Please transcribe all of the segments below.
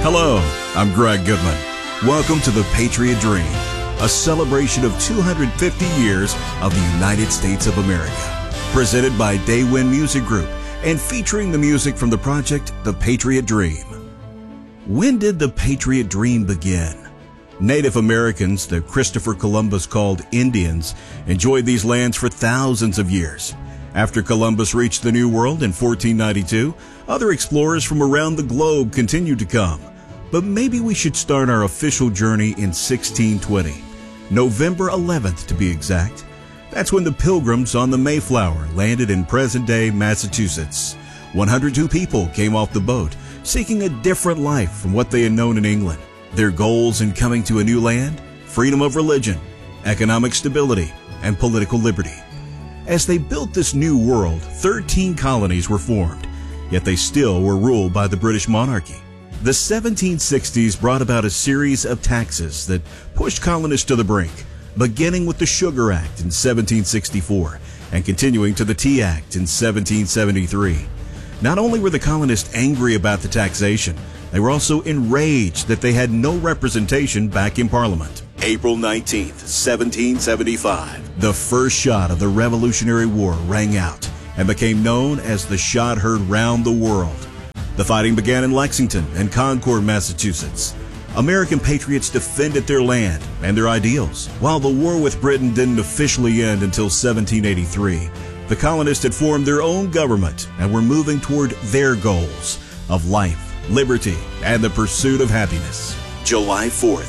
Hello, I'm Greg Goodman. Welcome to the Patriot Dream, a celebration of 250 years of the United States of America. Presented by Day One Music Group and featuring the music from the project The Patriot Dream. When did the Patriot Dream begin? Native Americans that Christopher Columbus called Indians enjoyed these lands for thousands of years. After Columbus reached the New World in 1492, other explorers from around the globe continued to come. But maybe we should start our official journey in 1620, November 11th to be exact. That's when the Pilgrims on the Mayflower landed in present-day Massachusetts. 102 people came off the boat, seeking a different life from what they had known in England. Their goals in coming to a new land: freedom of religion, economic stability, and political liberty. As they built this new world, 13 colonies were formed, yet they still were ruled by the British monarchy. The 1760s brought about a series of taxes that pushed colonists to the brink, beginning with the Sugar Act in 1764 and continuing to the Tea Act in 1773. Not only were the colonists angry about the taxation, they were also enraged that they had no representation back in Parliament. April 19th, 1775, the first shot of the Revolutionary War rang out and became known as the shot heard round the world. The fighting began in Lexington and Concord, Massachusetts. American patriots defended their land and their ideals. While the war with Britain didn't officially end until 1783, the colonists had formed their own government and were moving toward their goals of life, liberty, and the pursuit of happiness. July 4th,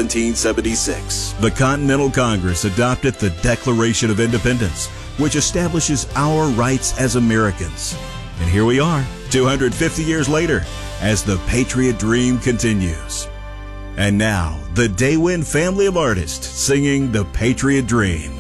1776, the Continental Congress adopted the Declaration of Independence, which establishes our rights as Americans. And here we are, 250 years later, as the Patriot Dream continues. And now, the Day One family of artists singing the Patriot Dream.